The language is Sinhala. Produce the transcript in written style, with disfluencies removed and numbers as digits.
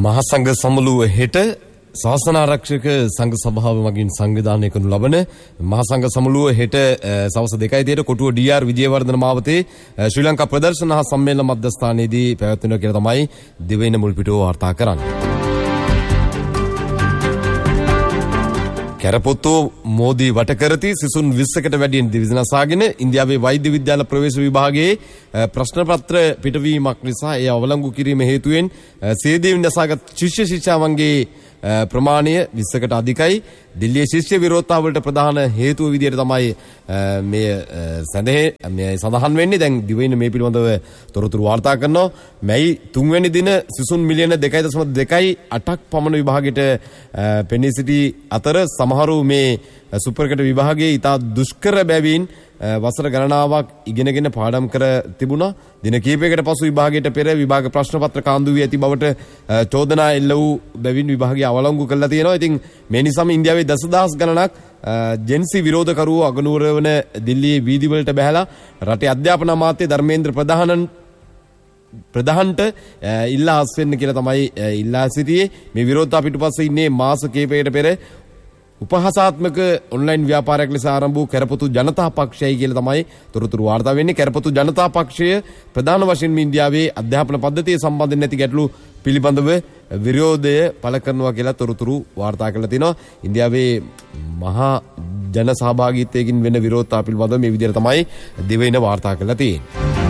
මහසංඝ සමුළුව හෙට ශාසන ආරක්ෂක සංඝ සභාව මගින් සංවිධානය කරනු ලබන මහසංඝ සමුළුව හෙට සවස් 2:30ට කොටුව ඩී.ආර්. විජේවර්ධන මාවතේ ශ්‍රී ලංකා ප්‍රදර්ශන හා සම්මේලන මධ්‍යස්ථානයේදී පැවැත්වෙනවා කියලා තමයි දිවයින මුල්පිටුව වාර්තා කරන්නේ. කැරපොත්තෝ මෝදී වට කරති සිසුන් 20කට වැඩියෙන් දිවිනසාගෙන ඉන්දියාවේ වෛද්‍ය විද්‍යාල ප්‍රවේශ විභාගයේ ප්‍රශ්න පත්‍ර පිටවීමක් නිසා ඒ අවලංගු කිරීම හේතුවෙන් සියදිවි නසාගත් ශිෂ්‍ය ශිෂ්‍යාවන්ගේ ප්‍රමාණය 20කට අධිකයි. දිල්ලියේ ශිෂ්‍ය විරෝධතාවලට ප්‍රධාන හේතුව විදිහට තමයි මේ සඳහන් වෙන්නේ. දැන් දිවයින මේ පිළිබඳව තොරතුරු වාර්තා කරනවා. මැයි 3 වෙනි දින සිසුන් මිලියන 2.8ක් පමණ විභාගයට පෙනී සිටි අතර සමහරු මේ සුපර්කට විභාගයේ ඉතා දුෂ්කර බැවින් වසර ගණනාවක් ඉගෙනගෙන පාඩම් කර තිබුණා. දින කිහිපයකට පසු විභාගයට පෙර විභාග ප්‍රශ්න පත්‍ර කාන්දු වී ඇති බවට චෝදනා එල්ල වූ බැවින් විභාගය අවලංගු කරලා තියෙනවා. ඉතින් මේ නිසාම ඉන්දියාවේ දසදහස් ගණනක් ජෙන්සි විරෝධකරුවෝ අගනුවර වන දිල්ලියේ වීදිවලට බැහැලා රටේ අධ්‍යාපන අමාත්‍ය ධර්මේන්ද්‍ර ප්‍රධාන්ට ඉල්ලා හස් වෙන්න කියලා තමයි ඉල්ලා සිටියේ. මේ විරෝධතා පිටුපස්සේ ඉන්නේ මාස කිහිපයකට පෙර උපහාසාත්මක ඔන්ලයින් ව්‍යාපාරයක් ලෙස ආරම්භ වූ කැරපොතු ජනතා පක්ෂයයි කියලා තමයි තොරතුරු වාර්තා වෙන්නේ. කැරපොතු ජනතා පක්ෂය ප්‍රධාන වශයෙන් ඉන්දියාවේ අධ්‍යාපන පද්ධතිය සම්බන්ධයෙන් නැති ගැටලු පිළිබඳව විරෝධය පළ කරනවා කියලා තොරතුරු වාර්තා කරලා තිනවා. ඉන්දියාවේ මහා ජන සහභාගීත්වයකින් වෙන විරෝධතා පිළිබඳව මේ විදිහට තමයි දිවයින වාර්තා කරලා තියෙන්නේ.